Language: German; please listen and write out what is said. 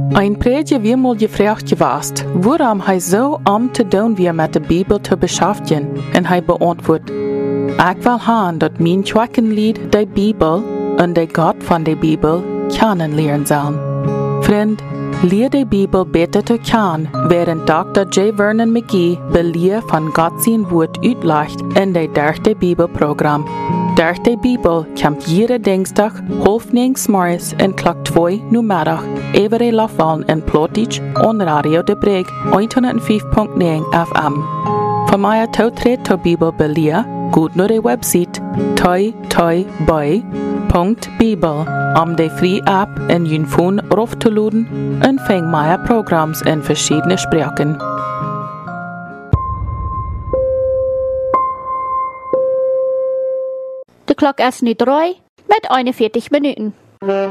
Ein Prediger wie mal gefragt gewast, warum hij so te doen wie met de Bibel te beschäftigen, en hij beantwoordt, ik wil haan dat mijn Schwackenlied de Bibel en de God van de Bibel kennenlernen sollen. Vriend, leer de Bibel beter te kennen, während Dr. J. Vernon McGee beleer van God zijn woord uitlegt in de derde Bibelprogramm. Derde Bibel komt jede Dinsdag, 9:30 en klok 2 middag, every lafvallen in Plotich on Radio de Breg, 105.9 FM. Voor mij toetreden tot Bibel beleer, goed naar de website toytoyboy.bibel om de free app in je phone af te laden en vang mijn programma's in verschillende spraken. De klok is nu 3 met 41 minuten.